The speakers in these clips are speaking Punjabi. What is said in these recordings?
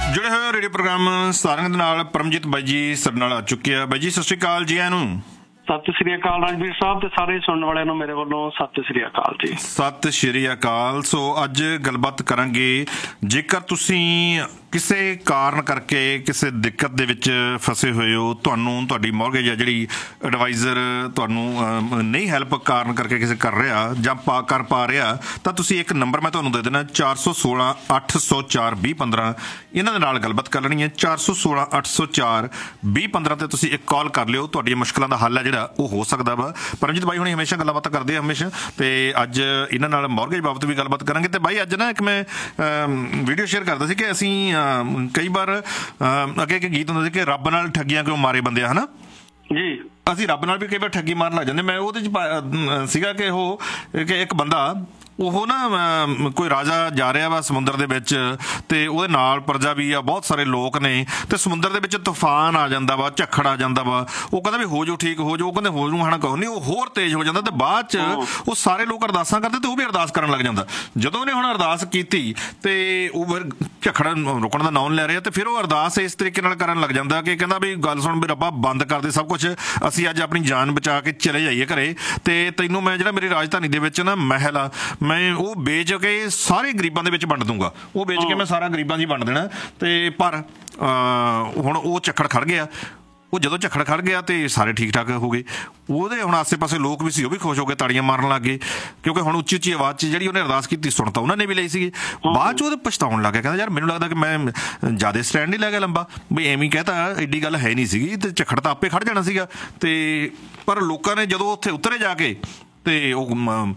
जुड़े हुए रेडियो प्रोग्राम सारंग दे नाल परमजीत बाई जी ਸਾਡੇ ਨਾਲ ਆ ਚੁੱਕੇ ਆ। ਬਾਈ ਜੀ ਸਤਿ ਸ਼੍ਰੀ ਅਕਾਲ ਜੀ। ਆਇਆਂ ਨੂੰ ਸਤਿ ਸ੍ਰੀ ਅਕਾਲ ਰਾਜਵੀਰ ਸਾਹਿਬ ਤੇ ਸਾਰੇ ਸੁਣਨ ਵਾਲਿਆਂ ਨੂੰ ਮੇਰੇ ਵੱਲੋਂ ਸਤਿ ਸ੍ਰੀ ਅਕਾਲ ਜੀ। ਸਤਿ ਸ਼੍ਰੀ ਅਕਾਲ। ਸੋ ਅੱਜ ਗੱਲਬਾਤ ਕਰਾਂਗੇ, ਜੇਕਰ ਤੁਸੀਂ ਕਿਸੇ ਕਾਰਨ ਕਰਕੇ ਕਿਸੇ ਦਿੱਕਤ ਦੇ ਵਿੱਚ ਫਸੇ ਹੋਏ ਹੋ, ਤੁਹਾਨੂੰ ਤੁਹਾਡੀ ਮੌਰਗੇਜ ਆ ਜਿਹੜੀ ਐਡਵਾਈਜ਼ਰ ਤੁਹਾਨੂੰ ਨਹੀਂ ਹੈਲਪ ਕਾਰਨ ਕਰਕੇ ਕਿਸੇ ਕਰ ਰਿਹਾ ਜਾਂ ਕਰ ਪਾ ਰਿਹਾ, ਤਾਂ ਤੁਸੀਂ ਇੱਕ ਨੰਬਰ ਮੈਂ ਤੁਹਾਨੂੰ ਦੇ ਦੇਣਾ 416 804 2015। ਇਹਨਾਂ ਦੇ ਨਾਲ ਗੱਲਬਾਤ ਕਰ ਲੈਣੀ ਹੈ। 416 804 2015 ਤੇ ਤੁਸੀਂ ਇੱਕ ਕਾਲ ਕਰ ਲਿਓ। ਤੁਹਾਡੀਆਂ ਮੁਸ਼ਕਿਲਾਂ ਦਾ ਹੱਲ ਹੈ ਜਿਹੜਾ ਉਹ ਹੋ ਸਕਦਾ ਵਾ। ਪਰਮਜੀਤ ਬਾਈ ਹੁਣੀ ਹਮੇਸ਼ਾ ਗੱਲਬਾਤ ਕਰਦੇ ਆ ਹਮੇਸ਼ਾ, ਤੇ ਅੱਜ ਇਹਨਾਂ ਨਾਲ ਮੌਰਗੇਜ ਬਾਬਤ ਵੀ ਗੱਲਬਾਤ ਕਰਾਂਗੇ। ਤੇ ਬਾਈ ਅੱਜ ਨਾ ਇੱਕ ਮੈਂ ਵੀਡੀਓ ਸ਼ੇਅਰ ਕਰਦਾ ਸੀ ਕਿ ਅਸੀਂ ਕਈ ਵਾਰ ਅੱਗੇ ਇੱਕ ਗੀਤ ਹੁੰਦਾ ਸੀ ਕਿ ਰੱਬ ਨਾਲ ਠੱਗੀਆਂ ਕਿਉਂ ਮਾਰੇ ਬੰਦੇ ਆ, ਹਨਾ ਜੀ। ਅਸੀਂ ਰੱਬ ਨਾਲ ਵੀ ਕਈ ਵਾਰ ਠੱਗੀ ਮਾਰਨ ਲੱਗ ਜਾਂਦੇ। ਮੈਂ ਉਹਦੇ 'ਚ ਸੀਗਾ ਕਿ ਇੱਕ ਬੰਦਾ, ਉਹ ਨਾ ਕੋਈ ਰਾਜਾ ਜਾ ਰਿਹਾ ਵਾ ਸਮੁੰਦਰ ਦੇ ਵਿੱਚ, ਤੇ ਉਹਦੇ ਨਾਲ ਪ੍ਰਜਾ ਵੀ ਆ, ਬਹੁਤ ਸਾਰੇ ਲੋਕ ਨੇ, ਤੇ ਸਮੁੰਦਰ ਦੇ ਵਿੱਚ ਤੂਫਾਨ ਆ ਜਾਂਦਾ ਵਾ, ਝੱਖੜ ਆ ਜਾਂਦਾ ਵਾ। ਉਹ ਕਹਿੰਦਾ ਵੀ ਹੋ ਜਾਓ, ਠੀਕ ਹੋ ਜਾਓ। ਉਹ ਕਹਿੰਦੇ ਹੋ ਜਾਊ, ਹਣਾ ਕਹੋ ਨਹੀਂ, ਉਹ ਹੋਰ ਤੇਜ਼ ਹੋ ਜਾਂਦਾ। ਤੇ ਬਾਅਦ 'ਚ ਉਹ ਸਾਰੇ ਲੋਕ ਅਰਦਾਸਾਂ ਕਰਦੇ, ਤੇ ਉਹ ਵੀ ਅਰਦਾਸ ਕਰਨ ਲੱਗ ਜਾਂਦਾ। ਜਦੋਂ ਉਹਨੇ ਹੁਣ ਅਰਦਾਸ ਕੀਤੀ ਤੇ ਉਹ ਫਿਰ ਝੱਖੜ ਰੁਕਣ ਦਾ ਨਾਮ ਲੈ ਰਿਹਾ, ਤੇ ਫਿਰ ਉਹ ਅਰਦਾਸ ਇਸ ਤਰੀਕੇ ਨਾਲ ਕਰਨ ਲੱਗ ਜਾਂਦਾ ਕਿ ਕਹਿੰਦਾ ਵੀ ਗੱਲ ਸੁਣ, ਵੀ ਰੱਬਾ ਬੰਦ ਕਰਦੇ ਸਭ ਕੁਛ, ਅਸੀਂ ਅੱਜ ਆਪਣੀ ਜਾਨ ਬਚਾ ਕੇ ਚਲੇ ਜਾਈਏ ਘਰੇ, ਤੇ ਤੈਨੂੰ ਮੈਂ ਜਿਹੜਾ ਮੇਰੀ ਰਾਜਧਾਨੀ ਦੇ ਵਿੱਚ ਨਾ ਮਹਿਲ ਆ, ਮੈਂ ਉਹ ਵੇਚ ਕੇ ਸਾਰੇ ਗਰੀਬਾਂ ਦੇ ਵਿੱਚ ਵੰਡ ਦੂੰਗਾ। ਉਹ ਵੇਚ ਕੇ ਮੈਂ ਸਾਰਾ ਗਰੀਬਾਂ 'ਚ ਹੀ ਵੰਡ ਦੇਣਾ। ਤੇ ਪਰ ਹੁਣ ਉਹ ਝੱਖੜ ਖੜ ਗਿਆ। ਉਹ ਜਦੋਂ ਝੱਖੜ ਖੜ ਗਿਆ ਤੇ ਸਾਰੇ ਠੀਕ ਠਾਕ ਹੋ ਗਏ। ਉਹਦੇ ਹੁਣ ਆਸੇ ਪਾਸੇ ਲੋਕ ਵੀ ਸੀ, ਉਹ ਵੀ ਖੁਸ਼ ਹੋ ਕੇ ਤਾੜੀਆਂ ਮਾਰਨ ਲੱਗ ਗਏ, ਕਿਉਂਕਿ ਹੁਣ ਉੱਚੀ ਉੱਚੀ ਆਵਾਜ਼ 'ਚ ਜਿਹੜੀ ਉਹਨੇ ਅਰਦਾਸ ਕੀਤੀ ਸੁਣ ਤਾਂ ਉਹਨਾਂ ਨੇ ਵੀ ਲਈ ਸੀਗੀ। ਬਾਅਦ 'ਚ ਉਹਦੇ ਪਛਤਾਉਣ ਲੱਗ ਗਿਆ, ਕਹਿੰਦਾ ਯਾਰ ਮੈਨੂੰ ਲੱਗਦਾ ਕਿ ਮੈਂ ਜ਼ਿਆਦਾ ਸਟੈਂਡ ਨਹੀਂ ਲੈ ਗਿਆ ਲੰਬਾ, ਵੀ ਐਵੇਂ ਕਹਿਤਾ, ਐਡੀ ਗੱਲ ਹੈ ਨਹੀਂ ਸੀਗੀ, ਤੇ ਝੱਖੜ ਤਾਂ ਆਪੇ ਖੜ ਜਾਣਾ ਸੀਗਾ। ਤੇ ਪਰ ਲੋਕਾਂ ਨੇ ਜਦੋਂ ਉੱਥੇ ਉਤਰੇ ਜਾ ਕੇ ਤੇ ਉਹ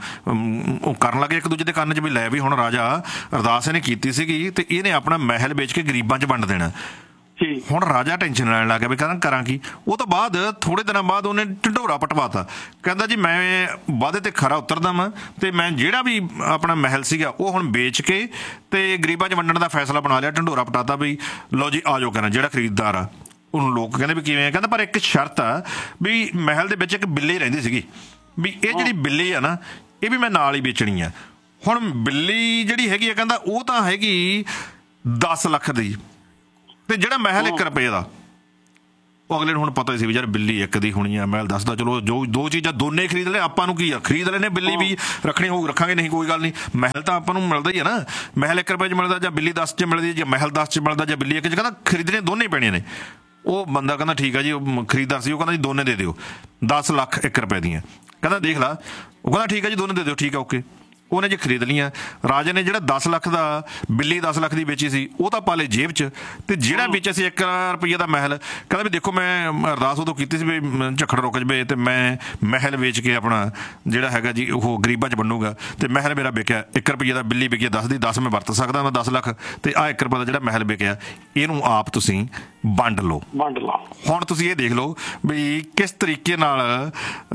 ਕਰਨ ਲੱਗੇ ਇੱਕ ਦੂਜੇ ਦੇ ਕੰਨ 'ਚ ਵੀ ਲੈ ਵੀ ਹੁਣ ਰਾਜਾ ਅਰਦਾਸ ਇਹਨੇ ਕੀਤੀ ਸੀਗੀ ਤੇ ਇਹਨੇ ਆਪਣਾ ਮਹਿਲ ਵੇਚ ਕੇ ਗਰੀਬਾਂ 'ਚ ਵੰਡ ਦੇਣਾ। ਹੁਣ ਰਾਜਾ ਟੈਨਸ਼ਨ ਲੈਣ ਲੱਗ ਗਿਆ ਵੀ ਕਹਿੰਦਾ ਕਰਾਂ ਕੀ। ਉਹ ਤੋਂ ਬਾਅਦ ਥੋੜੇ ਦਿਨਾਂ ਬਾਅਦ ਉਹਨੇ ਢਿੰਡੋਰਾ ਪਟਵਾਤਾ। ਕਹਿੰਦਾ ਜੀ ਮੈਂ ਵਾਅਦੇ ਤੇ ਖਰਾ ਉਤਰਦਾ ਵਾਂ, ਤੇ ਮੈਂ ਜਿਹੜਾ ਵੀ ਆਪਣਾ ਮਹਿਲ ਸੀਗਾ ਉਹ ਹੁਣ ਵੇਚ ਕੇ ਤੇ ਗਰੀਬਾਂ 'ਚ ਵੰਡਣ ਦਾ ਫੈਸਲਾ ਬਣਾ ਲਿਆ। ਢਿੰਡੋਰਾ ਪਟਾਤਾ ਵੀ ਲਓ ਜੀ ਆ ਜਾਓ, ਕਹਿੰਦਾ ਜਿਹੜਾ ਖਰੀਦਦਾਰ ਆ। ਉਹਨੂੰ ਲੋਕ ਕਹਿੰਦੇ ਵੀ ਕਿਵੇਂ ਆ, ਕਹਿੰਦਾ ਪਰ ਇੱਕ ਸ਼ਰਤ ਆ ਵੀ ਮਹਿਲ ਦੇ ਵਿੱਚ ਇੱਕ ਬਿੱਲੀ ਰਹਿੰਦੀ ਸੀਗੀ, ਵੀ ਇਹ ਜਿਹੜੀ ਬਿੱਲੀ ਆ ਨਾ ਇਹ ਵੀ ਮੈਂ ਨਾਲ ਹੀ ਵੇਚਣੀ ਆ। ਹੁਣ ਬਿੱਲੀ ਜਿਹੜੀ ਹੈਗੀ ਆ, ਕਹਿੰਦਾ ਉਹ ਤਾਂ ਹੈਗੀ 10 ਲੱਖ ਦੀ, ਤੇ ਜਿਹੜਾ ਮਹਿਲ 1 ਰੁਪਏ ਦਾ। ਉਹ ਅਗਲੇ ਨੂੰ ਹੁਣ ਪਤਾ ਸੀ ਵੀ ਯਾਰ ਬਿੱਲੀ 1 ਦੀ ਹੋਣੀ ਆ, ਮਹਿਲ 10 ਦਾ, ਚਲੋ ਜੋ ਦੋ ਚੀਜ਼ਾਂ ਦੋਨੇ ਖਰੀਦ ਲੈ, ਆਪਾਂ ਨੂੰ ਕੀ ਆ, ਖਰੀਦ ਲੈਣੇ। ਬਿੱਲੀ ਵੀ ਰੱਖਣੀ ਹੋਊ ਰੱਖਾਂਗੇ, ਨਹੀਂ ਕੋਈ ਗੱਲ ਨਹੀਂ। ਮਹਿਲ ਤਾਂ ਆਪਾਂ ਨੂੰ ਮਿਲਦਾ ਹੀ ਆ ਨਾ, ਮਹਿਲ 1 ਰੁਪਏ 'ਚ ਮਿਲਦਾ, ਜਾਂ ਬਿੱਲੀ 10 'ਚ ਮਿਲਦੀ, ਜਾਂ ਮਹਿਲ 10 'ਚ ਮਿਲਦਾ, ਜਾਂ ਬਿੱਲੀ 1 'ਚ। ਕਹਿੰਦਾ ਖਰੀਦਣੇ ਦੋਨੇ ਪੈਣੇ ਨੇ। ਉਹ ਬੰਦਾ ਕਹਿੰਦਾ ਠੀਕ ਆ ਜੀ, ਉਹ ਖਰੀਦਦਾਰ ਸੀ, ਉਹ ਕਹਿੰਦਾ ਜੀ ਦੋਨੇ ਦੇ ਦਿਓ 10 ਲੱਖ 1 ਰੁਪਏ ਦੀਆਂ। ਕਹਿੰਦਾ ਦੇਖ ਲਾ, ਉਹ ਕਹਿੰਦਾ ਠੀਕ ਆ ਜੀ ਦੋਨੇ ਦੇ ਦਿਓ, ਠੀਕ ਆ ਓਕੇ। ਉਹਨੇ ਜੇ ਖਰੀਦ ਲਈਆਂ। ਰਾਜੇ ਨੇ ਜਿਹੜਾ 10 ਲੱਖ ਦਾ ਬਿੱਲੀ 10 ਲੱਖ ਦੀ ਵੇਚੀ ਸੀ ਉਹ ਤਾਂ ਪਾ ਲਏ ਜੇਬ 'ਚ, ਤੇ ਜਿਹੜਾ ਵੇਚਿਆ ਸੀ 1 ਰੁਪਈਏ ਦਾ ਮਹਿਲ, ਕਹਿੰਦਾ ਵੀ ਦੇਖੋ ਮੈਂ ਅਰਦਾਸ ਉਦੋਂ ਕੀਤੀ ਸੀ ਵੀ ਝੱਖੜ ਰੁਕ ਜਾਵੇ ਤੇ ਮੈਂ ਮਹਿਲ ਵੇਚ ਕੇ ਆਪਣਾ ਜਿਹੜਾ ਹੈਗਾ ਜੀ ਉਹ ਗਰੀਬਾਂ 'ਚ ਵੰਡੂਗਾ, ਤੇ ਮਹਿਲ ਮੇਰਾ ਵਿਕਿਆ 1 ਰੁਪਈਏ ਦਾ, ਬਿੱਲੀ ਵਿਕੀ 10 ਦੀ, 10 ਮੈਂ ਵਰਤ ਸਕਦਾ, ਮੈਂ 10 ਲੱਖ, ਤੇ ਆਹ 1 ਰੁਪਏ ਦਾ ਜਿਹੜਾ ਮਹਿਲ ਵਿਕਿਆ ਇਹਨੂੰ ਆਪ ਤੁਸੀਂ ਵੰਡ ਲਓ। ਹੁਣ ਤੁਸੀਂ ਇਹ ਦੇਖ ਲਓ ਵੀ ਕਿਸ ਤਰੀਕੇ ਨਾਲ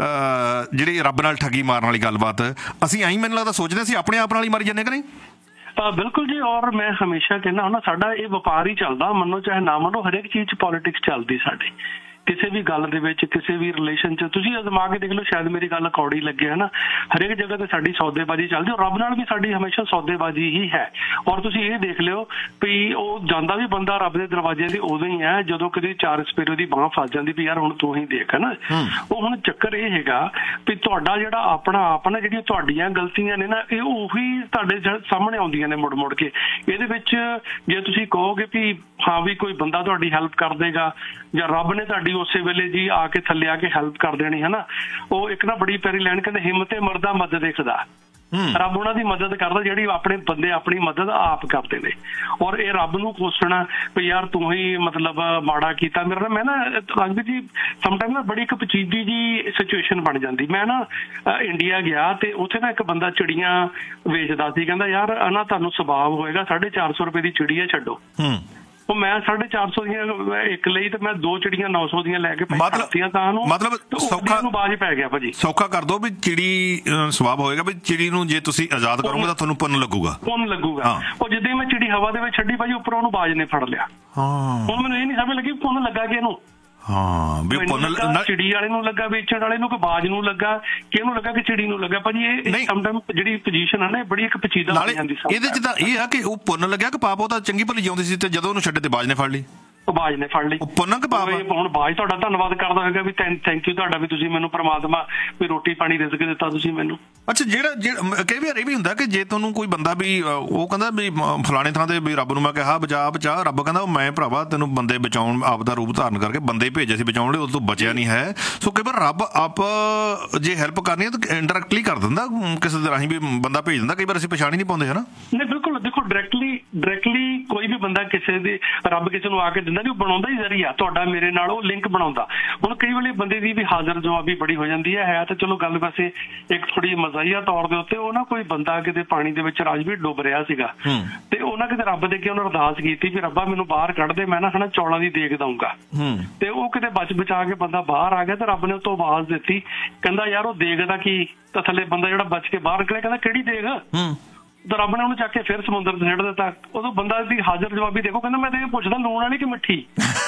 ਜਿਹੜੀ ਰੱਬ ਨਾਲ ਠੱਗੀ ਮਾਰਨ ਵਾਲੀ ਗੱਲਬਾਤ ਅਸੀਂ ਮੈਨੂੰ ਲੱਗਦਾ ਸੋਚਦੇ ਅਸੀਂ ਆਪਣੇ ਆਪ ਨਾਲ ਹੀ ਮਾਰੀ ਜਾਂਦੇ ਕਿ ਨਹੀਂ। ਬਿਲਕੁਲ ਜੀ। ਔਰ ਮੈਂ ਹਮੇਸ਼ਾ ਕਹਿੰਦਾ ਹੁੰਦਾ ਸਾਡਾ ਇਹ ਵਪਾਰ ਹੀ ਚੱਲਦਾ, ਮੰਨੋ ਚਾਹੇ ਨਾ ਮੰਨੋ, ਹਰੇਕ ਚੀਜ਼ 'ਚ ਪੋਲੀਟਿਕਸ ਚੱਲਦੀ ਸਾਡੀ। ਕਿਸੇ ਵੀ ਗੱਲ ਦੇ ਵਿੱਚ, ਕਿਸੇ ਵੀ ਰਿਲੇਸ਼ਨ 'ਚ ਤੁਸੀਂ ਅਜ਼ਮਾ ਕੇ ਦੇਖ ਲਓ, ਸ਼ਾਇਦ ਮੇਰੀ ਗੱਲ ਕੌੜੀ ਲੱਗੇ, ਹਨਾ। ਹਰੇਕ ਜਗ੍ਹਾ ਤੇ ਸਾਡੀ ਸੌਦੇਬਾਜ਼ੀ ਚੱਲਦੀ, ਔਰ ਰੱਬ ਨਾਲ ਵੀ ਸਾਡੀ ਹਮੇਸ਼ਾ ਸੌਦੇਬਾਜ਼ੀ ਹੀ ਹੈ। ਔਰ ਤੁਸੀਂ ਇਹ ਦੇਖ ਲਿਓ ਵੀ ਉਹ ਜਾਂਦਾ ਵੀ ਬੰਦਾ ਰੱਬ ਦੇ ਦਰਵਾਜ਼ੇ ਦੀ ਉਦੋਂ ਹੀ ਹੈ ਜਦੋਂ ਕਦੇ 4 ਸਪੇਰੋ ਦੀ ਬਾਂਹ ਫਸ ਜਾਂਦੀ ਵੀ ਯਾਰ ਹੁਣ ਤੂੰ ਹੀ ਦੇਖ, ਹਨਾ। ਉਹ ਹੁਣ ਚੱਕਰ ਇਹ ਹੈਗਾ ਵੀ ਤੁਹਾਡਾ ਜਿਹੜਾ ਆਪਣਾ ਆਪ ਨਾ, ਜਿਹੜੀਆਂ ਤੁਹਾਡੀਆਂ ਗਲਤੀਆਂ ਨੇ ਨਾ, ਇਹ ਉਹੀ ਤੁਹਾਡੇ ਸਾਹਮਣੇ ਆਉਂਦੀਆਂ ਨੇ ਮੁੜ ਮੁੜ ਕੇ। ਇਹਦੇ ਵਿੱਚ ਜੇ ਤੁਸੀਂ ਕਹੋਗੇ ਵੀ ਹਾਂ ਵੀ ਕੋਈ ਬੰਦਾ ਤੁਹਾਡੀ ਹੈਲਪ ਕਰ ਦੇਗਾ, ਜਾਂ ਰੱਬ ਨੇ ਤੁਹਾਡੀ ਉਸੇ ਵੇਲੇ ਜੀ ਆ ਕੇ ਥੱਲੇ ਆ ਕੇ ਹੈਲਪ ਕਰ ਦੇਣੀ, ਹਨਾ। ਉਹ ਇੱਕ ਨਾ ਬੜੀ ਪਿਆਰੀ ਲਾਈਨ ਕਹਿੰਦੇ, ਹਿੰਮਤੇ ਮਰਦਾ ਮਦਦ ਦੇਖਦਾ। ਰੱਬ ਉਹਨਾਂ ਦੀ ਮਦਦ ਕਰਦਾ ਜਿਹੜੀ ਆਪਣੇ ਬੰਦੇ ਆਪਣੀ ਮਦਦ ਆਪ ਕਰਦੇ ਨੇ। ਔਰ ਇਹ ਰੱਬ ਨੂੰ ਕੋਸਣਾ ਵੀ ਯਾਰ ਤੂੰ ਹੀ ਮਤਲਬ ਮਾੜਾ ਕੀਤਾ ਮੇਰੇ ਨਾਲ। ਮੈਂ ਨਾ ਰਾਜਵੀਰ ਜੀ ਸਮਟਾਈਮ ਨਾ ਬੜੀ ਇੱਕ ਪਚੀਦੀ ਜੀ ਸਿਚੁਏਸ਼ਨ ਬਣ ਜਾਂਦੀ। ਮੈਂ ਨਾ ਇੰਡੀਆ ਗਿਆ ਤੇ ਉੱਥੇ ਨਾ ਇੱਕ ਬੰਦਾ ਚਿੜੀਆਂ ਵੇਚਦਾ ਸੀ। ਕਹਿੰਦਾ ਯਾਰ ਨਾ ਤੁਹਾਨੂੰ ਸਵਾਬ ਹੋਏਗਾ 450 ਰੁਪਏ ਦੀ ਚਿੜੀ ਹੈ, ਛੱਡੋ। ਉਹ ਮੈਂ 450 ਦੀਆਂ ਇੱਕ ਲਈ ਤੇ ਮੈਂ 2 ਚਿੜੀਆਂ 900 ਦੀਆਂ ਲੈ ਕੇ ਪਾਈਆਂ ਤਾਂ ਉਹਨੂੰ, ਮਤਲਬ ਸੌਖਾ ਨੂੰ ਬਾਜ ਪੈ ਗਿਆ ਭਾਜੀ। ਸੌਖਾ ਕਰ ਦੋ ਵੀ ਚਿੜੀ ਸਵਾਬ ਹੋਏਗਾ ਵੀ ਚਿੜੀ ਨੂੰ ਜੇ ਤੁਸੀਂ ਆਜ਼ਾਦ ਕਰੋਗੇ ਤਾਂ ਤੁਹਾਨੂੰ ਪੁੰਨ ਲੱਗੂਗਾ। ਉਹ ਜਿੱਦਾਂ ਮੈਂ ਚਿੜੀ ਹਵਾ ਦੇ ਵਿੱਚ ਛੱਡੀ ਭਾਜੀ, ਉੱਪਰੋਂ ਉਹਨੂੰ ਬਾਜ ਨੇ ਫੜ ਲਿਆ। ਹੁਣ ਮੈਨੂੰ ਇਹ ਨਹੀਂ ਸਮਝ ਲੱਗੀ ਪੁੰਨ ਲੱਗਾ ਕਿ ਇਹਨੂੰ। ਹਾਂ ਵੀ ਚਿੜੀ ਵਾਲੇ ਨੂੰ ਲੱਗਾ, ਵੇਚਣ ਵਾਲੇ ਨੂੰ, ਕਿ ਬਾਜ ਨੂੰ ਲੱਗਾ, ਕਿਹਨੂੰ ਲੱਗਾ ਕਿ ਚਿੜੀ ਨੂੰ ਲੱਗਾ। ਭਾਜੀ ਇਹ ਸਮਟਾਈਮ ਜਿਹੜੀ ਪੋਜੀਸ਼ਨ ਹੈ ਨਾ, ਬੜੀ ਇੱਕ ਪਚੀਦਾ ਹੋ ਜਾਂਦੀ। ਇਹਦੇ ਚ ਤਾਂ ਇਹ ਆ ਕਿ ਉਹ ਪੁੰਨ ਲੱਗਿਆ ਕਿ ਪਾਪ, ਉਹ ਤਾਂ ਚੰਗੀ ਭਲੀ ਜਿਉਂਦੀ ਸੀ ਤੇ ਜਦੋਂ ਉਹਨੂੰ ਛੱਡੇ ਤੇ ਬਾਜ ਨੇ ਫੜ ਲਈ, ਬਾਜ ਨੇ ਫੜ ਲਈ। ਪੁੰਨ ਕਿ ਪਾਪ? ਹੁਣ ਬਾਜ ਤੁਹਾਡਾ ਧੰਨਵਾਦ ਕਰਦਾ ਹੋਏਗਾ ਵੀ ਥੈਂਕ ਯੂ ਤੁਹਾਡਾ, ਵੀ ਤੁਸੀਂ ਮੈਨੂੰ ਪ੍ਰਮਾਤਮਾ ਵੀ ਰੋਟੀ ਪਾਣੀ ਰਿਜ਼ਕ ਦਿੱਤਾ ਤੁਸੀਂ ਮੈਨੂੰ। ਅੱਛਾ, ਜਿਹੜਾ ਕਈ ਵਾਰ ਇਹ ਵੀ ਹੁੰਦਾ ਕਿ ਜੇ ਤੁਹਾਨੂੰ ਕੋਈ ਬੰਦਾ ਵੀ ਉਹ ਕਹਿੰਦਾ ਵੀ ਫਲਾਣੇ ਥਾਂ ਤੇ ਵੀ ਰੱਬ ਨੂੰ ਮੈਂ ਕਿਹਾ ਬਚਾ, ਰੱਬ ਕਹਿੰਦਾ ਮੈਂ ਭਰਾਵਾ ਤੈਨੂੰ ਬੰਦੇ ਬਚਾਉਣ, ਆਪ ਦਾ ਰੂਪ ਧਾਰਨ ਕਰਕੇ ਬੰਦੇ ਭੇਜੇ ਸੀ ਬਚਾਉਣ ਲਈ, ਉਹ ਤੋਂ ਬਚਿਆ ਨਹੀਂ ਹੈ। ਸੋ ਕਈ ਵਾਰ ਰੱਬ ਆਪ ਜੇ ਹੈਲਪ ਕਰਨੀ ਹੈ ਤਾਂ ਇੰਡਾਇਰੈਕਟਲੀ ਕਰ ਦਿੰਦਾ, ਕਿਸੇ ਦੇ ਰਾਹੀਂ ਵੀ ਬੰਦਾ ਭੇਜ ਦਿੰਦਾ। ਕਈ ਵਾਰ ਅਸੀਂ ਪਛਾਣ ਹੀ ਨਹੀਂ ਪਾਉਂਦੇ, ਹੈ ਨਾ? ਨਹੀਂ ਬਿਲਕੁਲ, ਦੇਖੋ ਡਾਇਰੈਕਟਲੀ ਕੋਈ ਵੀ ਬੰਦਾ ਕਿਸੇ ਦੇ, ਰੱਬ ਕਿਸੇ ਨੂੰ ਆ ਕੇ ਦਿੰਦਾ ਨਹੀਂ, ਉਹ ਬਣਾਉਂਦਾ ਹੀ ਜ਼ਰੀਆ ਤੁਹਾਡਾ ਮੇਰੇ ਨਾਲ, ਉਹ ਲਿੰਕ ਬਣਾਉਂਦਾ। ਹੁਣ ਕਈ ਵੇਲੇ ਬੰਦੇ ਦੀ ਵੀ ਹਾਜ਼ਰ ਜਵਾਬੀ ਬੜੀ ਹੋ ਜਾਂਦੀ ਹੈ ਤਾਂ ਚਲੋ ਗੱਲ ਵੈਸੇ ਇੱਕ ਥੋੜੀ ਮਜ਼ਾਹੀਆ ਤੌਰ ਦੇ ਉੱਤੇ। ਉਹ ਨਾ ਕੋਈ ਬੰਦਾ ਕਿਤੇ ਪਾਣੀ ਦੇ ਵਿੱਚ ਰਾਜਵੀਰ ਡੁੱਬ ਰਿਹਾ ਸੀਗਾ ਤੇ ਉਹਨਾਂ ਕਿਤੇ ਰੱਬ ਦੇ ਕੇ ਉਹਨੇ ਅਰਦਾਸ ਕੀਤੀ ਵੀ ਰੱਬਾ ਮੈਨੂੰ ਬਾਹਰ ਕੱਢ ਦੇ, ਮੈਂ ਨਾ ਚੌਲਾਂ ਦੀ ਦੇਗ ਦਊਂਗਾ। ਤੇ ਉਹ ਕਿਤੇ ਬਚਾ ਕੇ ਬੰਦਾ ਬਾਹਰ ਆ ਗਿਆ ਤੇ ਰੱਬ ਨੇ ਉਹ ਤੋਂ ਆਵਾਜ਼ ਦਿੱਤੀ, ਕਹਿੰਦਾ ਯਾਰ ਉਹ ਦੇਗ ਦਾ ਕੀ? ਤਾਂ ਥੱਲੇ ਬੰਦਾ ਜਿਹੜਾ ਬਚ ਕੇ ਬਾਹਰ ਨਿਕਲਿਆ ਕਹਿੰਦਾ ਕਿਹੜੀ ਦੇਗ? ਤਾਂ ਰੱਬ ਨੇ ਉਹਨੂੰ ਚੱਕ ਕੇ ਫਿਰ ਸਮੁੰਦਰ 'ਚ ਸਿੱਟ ਦਿੱਤਾ। ਉਦੋਂ ਬੰਦਾ ਦੀ ਹਾਜ਼ਰ ਜਵਾਬੀ ਦੇਖੋ, ਕਹਿੰਦਾ ਮੈਂ ਤੇ ਇਹ ਪੁੱਛਦਾ ਲੂਣ ਵਾਲੀ ਕਿ ਮਿੱਠੀ?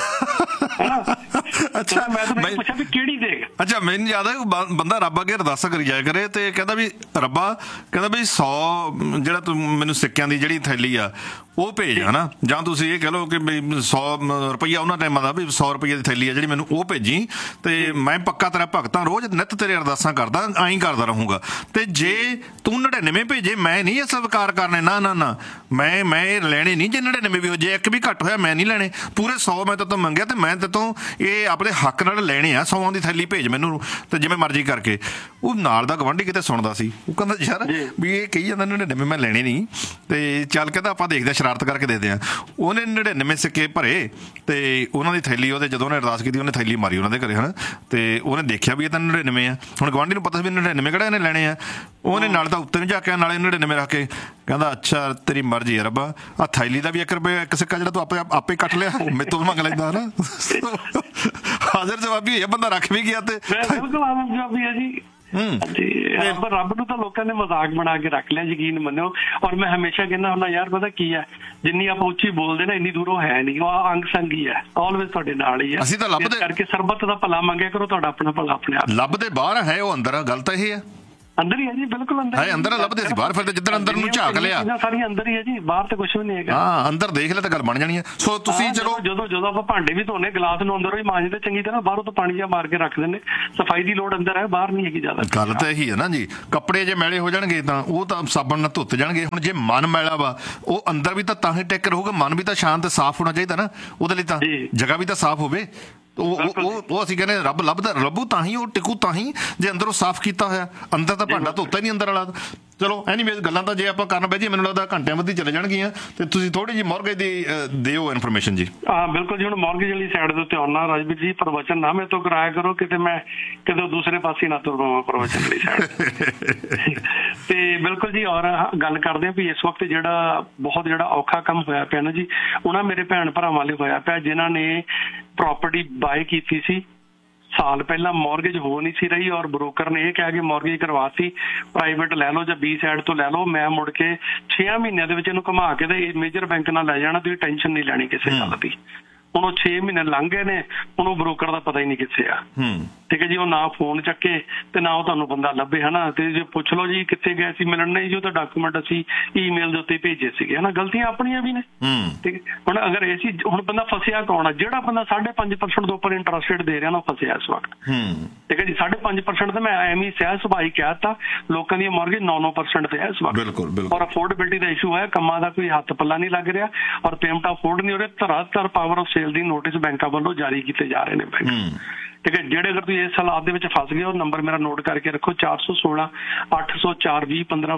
ਅੱਛਾ, ਮੈਂ ਤਾਂ ਪੁੱਛਿਆ ਵੀ ਕਿਹੜੀ ਦੇਗ? ਅੱਛਾ, ਮੈਨੂੰ ਯਾਦ ਹੈ ਬੰਦਾ ਰੱਬ ਅੱਗੇ ਅਰਦਾਸਾਂ ਕਰੀ ਜਾਇਆ ਕਰੇ ਤੇ ਕਹਿੰਦਾ ਵੀ ਰੱਬਾ, ਕਹਿੰਦਾ ਵੀ 100 ਜਿਹੜਾ ਤੂੰ ਮੈਨੂੰ ਸਿੱਕਿਆਂ ਦੀ ਜਿਹੜੀ ਥੈਲੀ ਆ ਉਹ ਭੇਜ, ਹਨਾ, ਜਾਂ ਤੁਸੀਂ ਇਹ ਕਹਿ ਲਓ ਕਿ ਵੀ 100 ਰੁਪਈਆ ਉਹਨਾਂ ਟਾਈਮਾਂ ਦਾ ਵੀ 100 ਰੁਪਈਏ ਦੀ ਥੈਲੀ ਆ ਜਿਹੜੀ ਮੈਨੂੰ ਉਹ ਭੇਜੀ ਤੇ ਮੈਂ ਪੱਕਾ ਤੇਰਾ ਭਗਤਾਂ, ਰੋਜ਼ ਨਿੱਤ ਤੇਰੇ ਅਰਦਾਸਾਂ ਕਰਦਾ, ਆਈ ਕਰਦਾ ਰਹੂੰਗਾ। ਤੇ ਜੇ ਤੂੰ 99 ਭੇਜੇ ਮੈਂ ਨਹੀਂ ਇਹ ਸਵੀਕਾਰ ਕਰਨੇ, ਨਾ ਮੈਂ ਇਹ ਲੈਣੇ ਨਹੀਂ। ਜੇ 99 ਵੀ ਹੋ ਜੇ, ਇੱਕ ਵੀ ਘੱਟ ਹੋਇਆ ਮੈਂ ਨਹੀਂ ਲੈਣੇ, ਪੂਰੇ 100 ਮੈਂ ਤੇਤੋਂ ਮੰਗਿਆ ਤੇ ਮੈਂ ਤੇਤੋਂ ਇਹ ਆਪਣੇ ਹੱਕ ਨਾਲ ਲੈਣੇ ਆ। 100 ਦੀ ਥੈਲੀ ਭੇਜ ਮੈਨੂੰ ਤੇ ਜਿਵੇਂ ਮਰਜ਼ੀ ਕਰਕੇ। ਉਹ ਨਾਲ ਦਾ ਗਵਾਂਢੀ ਕਿਤੇ ਸੁਣਦਾ ਸੀ, ਉਹ ਕਹਿੰਦਾ ਯਾਰ ਵੀ ਇਹ ਕਹੀ ਜਾਂਦਾ 99 ਮੈਂ ਲੈਣੇ ਨਹੀਂ, ਤੇ ਚੱਲ ਕਹਿੰਦਾ ਆਪਾਂ ਦੇਖਦੇ ਸ਼ਰਾਰਤ ਕਰਕੇ ਦੇਖਦੇ ਆ। ਉਹਨੇ 99 ਸਿੱਕੇ ਭਰੇ ਤੇ ਉਹਨਾਂ ਦੀ ਥੈਲੀ, ਉਹਦੇ ਜਦੋਂ ਉਹਨੇ ਅਰਦਾਸ ਕੀਤੀ ਉਹਨੇ ਥੈਲੀ ਮਾਰੀ ਉਹਨਾਂ ਦੇ ਘਰੇ, ਹਨਾ, ਤੇ ਉਹਨੇ ਦੇਖਿਆ ਵੀ ਇਹ ਤਾਂ 99 ਆ। ਹੁਣ ਗਵਾਂਢੀ ਨੂੰ ਪਤਾ ਸੀ ਵੀ 99 ਕਿਹੜਾ ਇਹਨੇ ਲੈਣੇ ਆ। ਉਹਨੇ ਨਾਲ ਤਾਂ ਉੱਤੇ ਨੂੰ ਜਾ ਕੇ ਨਾਲੇ 99 ਰੱਖ ਕੇ ਕਹਿੰਦਾ ਅੱਛਾ ਤੇਰੀ ਮਰਜ਼ੀ ਹੈ ਰੱਬਾ, ਆ ਥੈਲੀ ਦਾ ਵੀ 1 ਰੁਪਏ ਇੱਕ ਸਿੱਕਾ ਜਿਹੜਾ ਤੂੰ ਆਪੇ ਕੱਟ ਲਿਆ, ਮੇਰੇ ਤੋਂ ਮੰਗ ਲੈਂਦਾ, ਹਨਾ। ਹਾਜ਼ਰ ਜਵਾਬੀ ਇਹ ਬੰਦਾ ਰੱਖ ਵੀ ਗਿਆ। ਤੇ ਬਿਲਕੁਲ ਹਾਜ਼ਰ ਜਵਾਬੀ ਹੈ ਜੀ। ਰੱਬ ਨੂੰ ਤਾਂ ਲੋਕਾਂ ਨੇ ਮਜ਼ਾਕ ਬਣਾ ਕੇ ਰੱਖ ਲਿਆ, ਯਕੀਨ ਮੰਨੋ। ਔਰ ਮੈਂ ਹਮੇਸ਼ਾ ਕਹਿੰਦਾ ਹੁੰਦਾ ਯਾਰ ਪਤਾ ਕੀ ਹੈ, ਜਿੰਨੀ ਆਪਾਂ ਉੱਚੀ ਬੋਲਦੇ ਨਾ ਇੰਨੀ ਦੂਰੋਂ ਹੈ ਨਹੀਂ, ਉਹ ਅੰਗ ਸੰਗ ਹੀ ਹੈ, ਆਲਵੇਜ਼ ਤੁਹਾਡੇ ਨਾਲ ਹੀ ਹੈ। ਅਸੀਂ ਤਾਂ ਲੱਭਦੇ ਕਰਕੇ ਸਰਬੱਤ ਦਾ ਭਲਾ ਮੰਗਿਆ ਕਰੋ, ਤੁਹਾਡਾ ਆਪਣਾ ਭਲਾ ਆਪਣੇ ਆਪ। ਲੱਭਦੇ ਬਾਹਰ ਹੈ, ਉਹ ਅੰਦਰ ਆ। ਗੱਲ ਤਾਂ ਇਹ ਹੈ, ਅੰਦਰ ਹੀ ਹੈ ਜੀ, ਬਿਲਕੁਲ ਅੰਦਰ ਲੱਭਦੇ ਸੀ ਬਾਹਰ, ਫਿਰ ਜਿੱਦਣ ਅੰਦਰ ਨੂੰ ਝਾਕ ਲਿਆ ਸਾਰੀਆਂ ਅੰਦਰ ਹੀ ਹੈ ਜੀ, ਬਾਹਰ ਤੇ ਕੁਝ ਵੀ ਨਹੀਂ ਹੈਗਾ। ਹਾਂ, ਅੰਦਰ ਦੇਖ ਲਿਆ ਤਾਂ ਗੱਲ ਬਣ ਜਾਣੀ ਹੈ। ਸੋ ਤੁਸੀਂ ਚਲੋ ਜਦੋਂ ਆਪਾਂ ਭਾਂਡੇ ਵੀ ਧੋਨੇ, ਗਲਾਸ ਨੂੰ ਅੰਦਰੋਂ ਹੀ ਮਾਂਜਦੇ ਚੰਗੀ ਤਰ੍ਹਾਂ, ਬਾਹਰੋਂ ਤਾਂ ਪਾਣੀ ਜਿਹਾ ਮਾਰ ਕੇ ਰੱਖ ਦਿੰਦੇ। ਸਫਾਈ ਦੀ ਲੋੜ ਅੰਦਰ ਹੈ, ਬਾਹਰ ਨਹੀਂ ਹੈਗੀ ਜ਼ਿਆਦਾ। ਗੱਲ ਤਾਂ ਇਹੀ ਹੈ ਨਾ ਜੀ। ਕੱਪੜੇ ਜੇ ਮੈਲੇ ਹੋ ਜਾਣਗੇ ਤਾਂ ਉਹ ਤਾਂ ਸਾਬਣ ਨਾਲ ਧੁੱਤ ਜਾਣਗੇ। ਹੁਣ ਜੇ ਮਨ ਮੈਲਾ ਵਾ, ਉਹ ਅੰਦਰ ਵੀ ਤਾਂ ਹੀ ਟਿਕ ਰਹੂਗਾ। ਮਨ ਵੀ ਤਾਂ ਸ਼ਾਂਤ ਸਾਫ਼ ਹੋਣਾ ਚਾਹੀਦਾ ਨਾ, ਉਹਦੇ ਲਈ ਤਾਂ ਜਗ੍ਹਾ ਵੀ ਤਾਂ ਸਾਫ਼ ਹੋਵੇ। ਉਹ ਅਸੀਂ ਕਹਿੰਦੇ ਰੱਬ ਲੱਭੂ ਤਾਂ ਹੀ, ਉਹ ਟਿਕੂ ਤਾਂ ਹੀ ਜੇ ਅੰਦਰੋਂ ਸਾਫ਼ ਕੀਤਾ ਹੋਇਆ। ਅੰਦਰ ਤਾਂ ਭਾਂਡਾ ਧੋਤਾ ਹੀ ਨਹੀਂ ਅੰਦਰ ਵਾਲਾ। ਚਲੋ ਐਨੀਵੇਜ਼, ਗੱਲਾਂ ਤਾਂ ਜੇ ਆਪਾਂ ਕਰਨ ਬਹਿ ਜਾਈਏ ਮੈਨੂੰ ਲੱਗਦਾ ਘੰਟਿਆਂ ਵੱਧ ਹੀ ਚਲੇ ਜਾਣਗੀਆਂ। ਤੇ ਤੁਸੀਂ ਥੋੜੀ ਜਿਹੀ ਮੌਰਗੇਜ ਦੀ ਦਿਓ ਇਨਫੋਰਮੇਸ਼ਨ ਜੀ। ਹਾਂ ਬਿਲਕੁਲ ਜੀ। ਹੁਣ ਮੌਰਗੇਜ ਵਾਲੀ ਸਾਈਡ ਦੇ ਉੱਤੇ ਆਉਣਾ ਰਾਜਵੀਰ ਜੀ, ਪ੍ਰਵਚਨ ਨਾ ਮੇਰੇ ਤੋਂ ਕਰਾਇਆ ਕਰੋ, ਕਿਤੇ ਮੈਂ ਕਿਤੇ ਦੂਸਰੇ ਪਾਸੇ ਨਾ ਤੁਰ ਪਾਵਾਂ ਪ੍ਰਵਚਨ ਵਾਲੀ ਸਾਈਡ। ਤੇ ਬਿਲਕੁਲ ਜੀ। ਔਰ ਗੱਲ ਕਰਦੇ ਹਾਂ ਵੀ ਇਸ ਵਕਤ ਜਿਹੜਾ ਔਖਾ ਕੰਮ ਹੋਇਆ ਪਿਆ ਨਾ ਜੀ, ਉਹਨਾਂ ਮੇਰੇ ਭੈਣ ਭਰਾਵਾਂ ਲਈ ਹੋਇਆ ਪਿਆ ਜਿਨ੍ਹਾਂ ਨੇ ਪ੍ਰਾਪਰਟੀ ਬਾਏ ਕੀਤੀ ਸੀ ਸਾਲ ਪਹਿਲਾਂ, ਮੌਰਗੇਜ ਹੋ ਨਹੀਂ ਸੀ ਰਹੀ ਔਰ ਬ੍ਰੋਕਰ ਨੇ ਇਹ ਕਿਹਾ ਕਿ ਮੌਰਗੇਜ ਕਰਵਾਤੀ, ਪ੍ਰਾਈਵੇਟ ਲੈ ਲਓ ਜਾਂ ਬੀ ਸਾਈਡ ਤੋਂ ਲੈ ਲਓ, ਮੈਂ ਮੁੜ ਕੇ 6 ਮਹੀਨਿਆਂ ਦੇ ਵਿੱਚ ਇਹਨੂੰ ਘੁਮਾ ਕੇ ਤੇ ਮੇਜਰ ਬੈਂਕ ਨਾਲ ਲੈ ਜਾਣਾ, ਤੁਸੀਂ ਟੈਨਸ਼ਨ ਨਹੀਂ ਲੈਣੀ ਕਿਸੇ ਗੱਲ ਦੀ। ਹੁਣ ਉਹ 6 ਮਹੀਨੇ ਲੰਘ ਗਏ ਨੇ, ਹੁਣ ਉਹ ਬ੍ਰੋਕਰ ਦਾ ਪਤਾ ਹੀ ਨਹੀਂ ਕਿੱਥੇ ਆ। ਠੀਕ ਹੈ ਜੀ। ਉਹ ਨਾ ਫੋਨ ਚੱਕੇ ਤੇ ਨਾ ਉਹ ਤੁਹਾਨੂੰ ਬੰਦਾ ਲੱਭੇ, ਹਨਾ। ਤੇ ਜੇ ਪੁੱਛ ਲਓ ਜੀ ਕਿੱਥੇ ਗਏ ਸੀ ਮਿਲਣ, ਨਹੀਂ ਜੀ ਉਹ ਤਾਂ ਡਾਕੂਮੈਂਟ ਅਸੀਂ ਈਮੇਲ ਦੇ ਉੱਤੇ ਭੇਜੇ ਸੀਗੇ, ਹਨਾ। ਗਲਤੀਆਂ ਆਪਣੀਆਂ ਵੀ ਨੇ। ਠੀਕ ਹੈ। ਹੁਣ ਅਗਰ ਇਹ ਹੁਣ ਬੰਦਾ ਫਸਿਆ ਕੌਣ ਆ? ਜਿਹੜਾ ਬੰਦਾ 5.5% ਦੇ ਉੱਪਰ ਇੰਟਰਸਟ ਰੇਟ ਦੇ ਰਿਹਾ ਨਾ, ਫਸਿਆ ਇਸ ਵਕਤ। ਠੀਕ ਹੈ ਜੀ। 5.5% ਤੇ ਮੈਂ ਐਵੇਂ ਸਹਿਜ ਸੁਭਾਈ ਕਹਿ ਦਿੱਤਾ, ਲੋਕਾਂ ਦੀਆਂ ਮੌਰਗੇਜ 9% ਤੇ ਹੈ ਇਸ ਵਕਤ। ਔਰ ਅਫੋਰਡੇਬਿਲਿਟੀ ਦਾ ਇਸ਼ੂ ਹੈ, ਕੰਮਾਂ ਦਾ ਕੋਈ ਹੱਥ ਪੱਲਾ ਨਹੀਂ ਲੱਗ ਰਿਹਾ ਔਰ ਪੇਮੈਂਟ ਅਫੋਰਡ ਨਹੀਂ ਹੋ ਰਿਹਾ। ਧਰਾਤਲ power of sale the notice ਬੈਂਕਾਂ ਵੱਲੋਂ ਜਾਰੀ ਕੀਤੇ ਜਾ ਰਹੇ ਨੇ ਬੈਂਕ। ਠੀਕ ਹੈ। ਜਿਹੜੇ ਅਗਰ ਤੁਸੀਂ ਇਸ ਹਾਲਾਤ ਦੇ ਵਿੱਚ ਫਸ ਗਏ, ਉਹ ਨੰਬਰ ਮੇਰਾ ਨੋਟ ਕਰਕੇ ਰੱਖੋ, 416 804 2015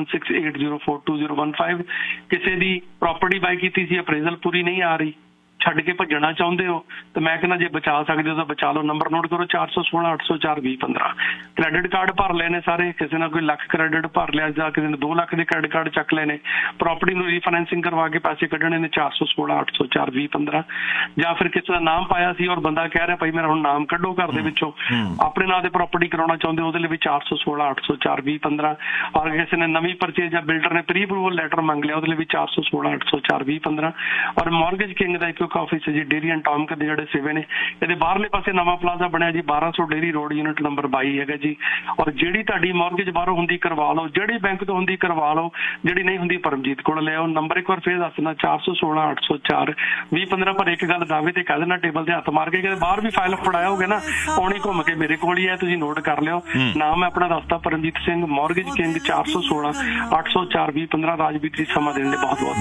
4168042015। ਕਿਸੇ ਦੀ ਪ੍ਰਾਪਰਟੀ ਬਾਈ ਕੀਤੀ ਸੀ, ਅਪਰੇਜ਼ਲ ਪੂਰੀ ਨਹੀਂ ਆ ਰਹੀ, ਛੱਡ ਕੇ ਭੱਜਣਾ ਚਾਹੁੰਦੇ ਹੋ ਤੇ ਮੈਂ ਕਹਿੰਦਾ ਜੇ ਬਚਾ ਸਕਦੇ ਹੋ ਤਾਂ ਬਚਾ ਲਓ। ਨੰਬਰ ਨੋਟ ਕਰੋ, 416 804 2015। ਕ੍ਰੈਡਿਟ ਕਾਰਡ ਭਰ ਲਏ ਨੇ ਸਾਰੇ, ਕਿਸੇ ਨੇ ਕੋਈ ਲੱਖ ਕ੍ਰੈਡਿਟ ਭਰ ਲਿਆ ਜਾਂ ਕਿਸੇ ਨੇ 2 ਲੱਖ ਦੇ ਕ੍ਰੈਡਿਟ ਕਾਰਡ ਚੱਕ ਲਏ ਨੇ, ਪ੍ਰਾਪਰਟੀ ਨੂੰ ਰੀਫਾਈਨੈਂਸਿੰਗ ਕਰਵਾ ਕੇ ਪੈਸੇ ਕੱਢਣੇ ਨੇ, 416 804 2015। ਜਾਂ ਫਿਰ ਕਿਸੇ ਦਾ ਨਾਮ ਪਾਇਆ ਸੀ ਔਰ ਬੰਦਾ ਕਹਿ ਰਿਹਾ ਭਾਈ ਮੇਰਾ ਹੁਣ ਨਾਮ ਕੱਢੋ ਘਰ ਦੇ ਵਿੱਚੋਂ, ਆਪਣੇ ਨਾਂ ਤੇ ਪ੍ਰਾਪਰਟੀ ਕਰਾਉਣਾ ਚਾਹੁੰਦੇ, ਉਹਦੇ ਲਈ ਵੀ 416 804 2015। ਔਰ ਕਿਸੇ ਨੇ ਨਵੀਂ ਪਰਚੇਜ ਜਾਂ ਬਿਲਡਰ ਨੇ ਪ੍ਰੀ ਅਪਰੂਵਲ ਲੈਟਰ ਮੰਗ ਲਿਆ, ਉਹਦੇ ਲਈ ਵੀ 416 804 2015। ਔਰ ਮੌਰਗੇਜ ਕਿੰਗ ਦਾ ਇੱਕ ਮਿਲਕ ਆਫਿਸ ਜੀ ਡੇਰੀ ਐਂਡ ਟਾਮਕ ਦੇ ਜਿਹੜੇ ਸਿਵੇ ਨੇ, ਇਹਦੇ ਬਾਹਰਲੇ ਪਾਸੇ ਨਵਾਂ ਪਲਾਜ਼ਾ ਬਣਿਆ ਜੀ 1200 ਡੇਰੀ ਰੋਡ ਯੂਨਿਟ ਨੰਬਰ 22 ਹੈਗਾ ਜੀ। ਔਰ ਜਿਹੜੀ ਤੁਹਾਡੀ ਮੌਰਗੇਜ ਬਾਹਰੋਂ ਹੁੰਦੀ ਕਰਵਾ ਲਓ, ਜਿਹੜੀ ਬੈਂਕ ਤੋਂ ਹੁੰਦੀ ਕਰਵਾ ਲਓ, ਜਿਹੜੀ ਨਹੀਂ ਹੁੰਦੀ ਪਰਮਜੀਤ ਕੋਲ ਲੈ ਆਓ। ਨੰਬਰ ਇੱਕ ਵਾਰ ਫੇਰ ਦੱਸਣਾ 416 804 2015। ਪਰ ਇੱਕ ਗੱਲ ਦਾਅਵੇ ਤੇ ਕਹਿ ਦੇਣਾ ਟੇਬਲ ਤੇ ਹੱਥ ਮਾਰ ਕੇ ਕਿ ਬਾਹਰ ਵੀ ਫਾਈਲ ਫੜਾਓਗੇ ਨਾ, ਆਉਣੀ ਘੁੰਮ ਕੇ ਮੇਰੇ ਕੋਲ ਹੀ ਹੈ, ਤੁਸੀਂ ਨੋਟ ਕਰ ਲਿਓ। ਨਾਮ ਹੈ ਆਪਣਾ ਰਸਤਾ ਪਰਮਜੀਤ ਸਿੰਘ, ਮੌਰਗੇਜ ਕਿੰਗ, 416 804 2015। ਰਾਜਵੀਰ ਜੀ ਸਮਾਂ ਦੇਣ ਲਈ ਬਹੁਤ ਬਹੁਤ